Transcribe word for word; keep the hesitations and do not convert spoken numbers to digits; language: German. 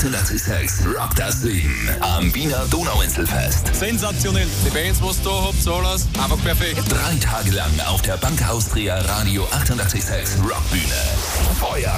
achtundachtzig Komma sechs Rock das Leben am Wiener Donauinselfest. Sensationell. Die Bands, was ihr da habt, alles einfach perfekt. Drei Tage lang auf der Bank Austria Radio achtundachtzig Komma sechs Rockbühne. Feuer